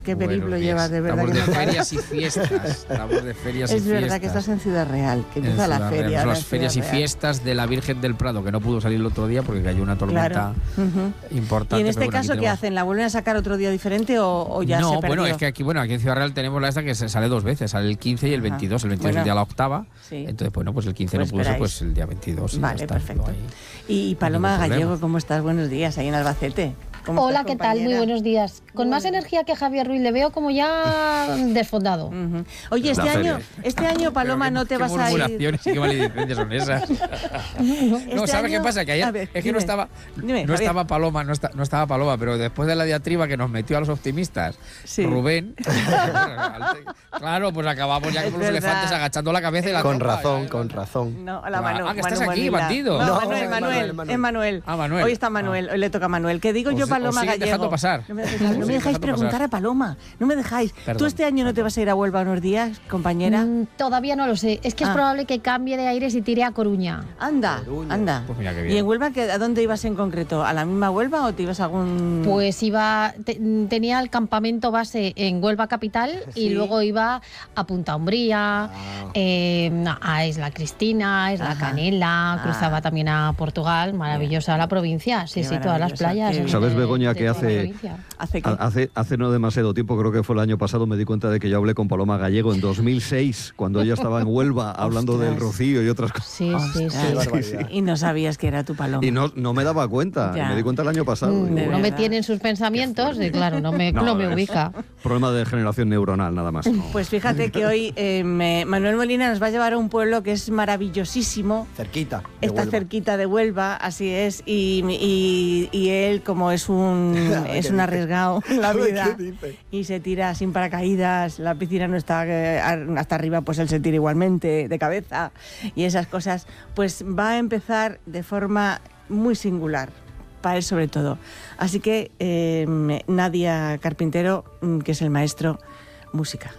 Qué periplo Buenos llevas, días. de verdad. Estamos que de no ferias y fiestas. Estamos de ferias y Es fiestas. verdad que estás en Ciudad Real, que En empieza la Ciudad Real. feria. Son ahora las en ferias y Ciudad Real. fiestas de la Virgen del Prado, que no pudo salir el otro día porque cayó una tormenta importante. ¿Y en este pero bueno, caso aquí qué tenemos- hacen? ¿La vuelven a sacar otro día diferente o ya se No, perdió? bueno, es que aquí en Ciudad Real tenemos la esta que se sale 2 veces, sale el 15 y el 22. El 22 es Bueno, el día de la octava, sí. entonces bueno, pues el 15 Pues no pudo ser, esperáis. pues el día 22. y ya Vale, está, perfecto. no hay- Y Paloma ningún problema. Gallego, ¿cómo estás? Buenos días, ahí en Albacete. ¿Cómo Hola, estás, ¿qué tal? Muy compañera? buenos días. Con Muy más bien. energía que Javier Ruiz, le veo como ya desfondado. Ujú. Oye, La feria. este año Paloma, Pero no te qué vas a ir. murmuraciones y qué maledicencias son esas. No, ¿sabes qué pasa? Que ayer es que no estaba Paloma, no estaba Paloma, pero después de la diatriba que nos metió a los optimistas, Sí. Rubén, claro, pues acabamos ya Es como los verdad. elefantes agachando la cabeza y la Con trompa, razón, ya, con razón. No, la Ah, Manu. que estás Manu aquí, Molina. bandido. No, No, Manuel. Manuel. Es Manuel. Ah, Manuel. Hoy está Manuel, hoy le toca a Manuel. Que digo yo, Os Paloma siguen Gallego. dejando pasar. No me Os dejáis, siguen dejando preguntar pasar. a Paloma. No me dejáis. ¿Tú Perdón. este año no te vas a ir a Huelva unos días, compañera? Todavía no lo sé. Es que es Ah. probable que cambie de aires y tire a Coruña. Anda, Coruña. anda. Pues mira qué ¿Y bien. en Huelva a dónde ibas en concreto? ¿A la misma Huelva o te ibas a algún...? Pues tenía el campamento base en Huelva capital Sí. y luego iba a Punta Umbría, a Isla Cristina, Isla Ajá. Canela, cruzaba también a Portugal, maravillosa la provincia, sí, Qué sí, todas las maravillosa, playas. qué bien. ¿Sabes, Begoña, de que toda la hace- provincia. ¿Hace qué? Hace no demasiado tiempo, creo que fue el año pasado, me di cuenta de que yo hablé con Paloma Gallego en 2006, cuando ella estaba en Huelva hablando del Ostras. Rocío y otras cosas. Sí, sí, Ostras. sí. barbaridad. Y no sabías que era tu Paloma. Y no me daba cuenta, Ya. me di cuenta el año pasado. De Digo, verdad. No me tienen sus pensamientos y claro, no me es ubica. Problema de generación neuronal, nada más. No. Pues fíjate que hoy Manuel Molina nos va a llevar a un pueblo que es maravillosísimo. Cerquita. de Está Huelva. cerquita de Huelva, así es, y él, como es un ¿Qué arriesgado en la A ver, vida ¿qué dice? y se tira sin paracaídas, la piscina no está hasta arriba, pues él se tira igualmente de cabeza y esas cosas, pues va a empezar de forma muy singular, para él sobre todo. Así que Nadia Carpintero, que es el maestro, música.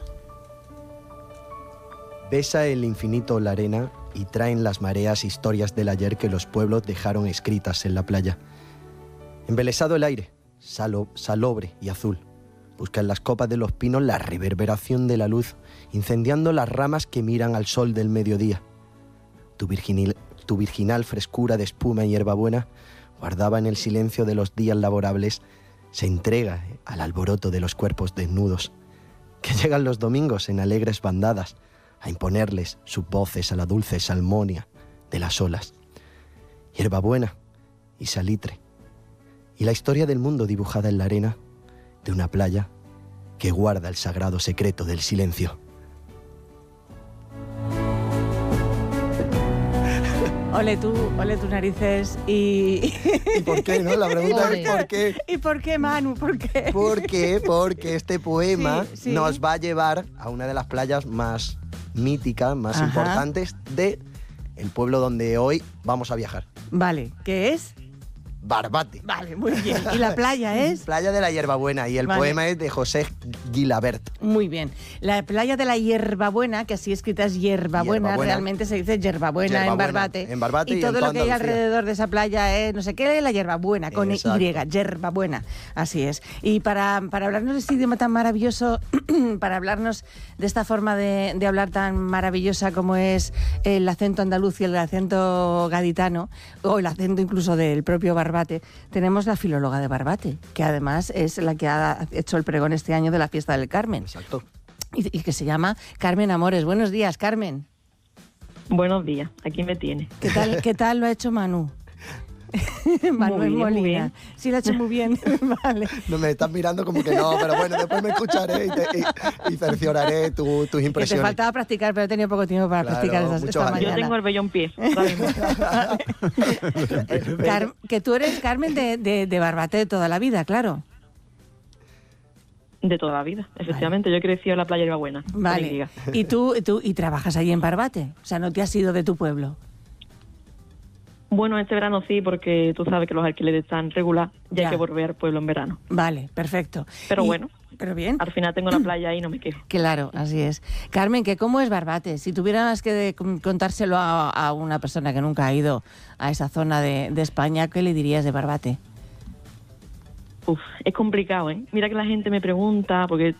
Besa el infinito la arena y traen las mareas historias del ayer que los pueblos dejaron escritas en la playa. Embelesado el aire, salobre y azul. Busca en las copas de los pinos la reverberación de la luz, incendiando las ramas que miran al sol del mediodía. Tu virginal frescura de espuma y hierbabuena, guardada en el silencio de los días laborables, se entrega al alboroto de los cuerpos desnudos, que llegan los domingos en alegres bandadas, a imponerles sus voces a la dulce salmonia de las olas. Hierbabuena y salitre, y la historia del mundo dibujada en la arena de una playa que guarda el sagrado secreto del silencio. Ole tú narices y... ¿Y por qué, no? La pregunta Ole. es ¿por qué? ¿Y por qué, Manu? ¿Por qué? ¿Por qué? Porque este poema Sí, sí. nos va a llevar a una de las playas más míticas, más Ajá. importantes de el pueblo donde hoy vamos a viajar. Vale, ¿qué es? Barbate. Vale, muy bien. ¿Y la playa es? Playa de la Hierbabuena, y el Vale. poema es de José Guilabert. Muy bien. La playa de la Hierbabuena, que así escrita es Hierbabuena, Hierbabuena. realmente se dice Hierbabuena en Hierbabuena, Barbate. en Barbate y todo en lo toda que hay Andalucía. alrededor de esa playa es no sé qué, la Hierbabuena, con Exacto. Y, Hierbabuena. Así es. Y para hablarnos de este idioma tan maravilloso, para hablarnos de esta forma de hablar tan maravillosa como es el acento andaluz y el acento gaditano, o el acento incluso del propio Barbate, tenemos la filóloga de Barbate, que además es la que ha hecho el pregón este año de la fiesta del Carmen. Exacto. Y que se llama Carmen Amores. Buenos días, Carmen. Buenos días, aquí me tiene. ¿Qué tal lo ha hecho Manu? Manuel bien, muy Molina. bien. Sí, lo ha hecho muy bien. Vale. No me estás mirando como que no, pero bueno, después me escucharé y cercioraré tus Que te impresiones. faltaba practicar, pero he tenido poco tiempo para Claro, practicar mucho esta ánimo. Yo mañana. tengo el vello en pie. ahora mismo. Que tú eres, Carmen, de Barbate de toda la vida, claro. De toda la vida, efectivamente. Yo he crecido en la playa Hierbabuena. Vale. Y tú trabajas ahí en Barbate. O sea, no te has ido de tu pueblo. Bueno, este verano sí, porque tú sabes que los alquileres están regular y Ya. hay que volver al pueblo en verano. Vale, perfecto. Pero bueno. Pero bien. Al final tengo la playa ahí y no me quejo. Claro, así es. Carmen, ¿que cómo es Barbate? Si tuvieras que contárselo a una persona que nunca ha ido a esa zona de España, ¿qué le dirías de Barbate? Uf, es complicado, ¿eh? Mira que la gente me pregunta, porque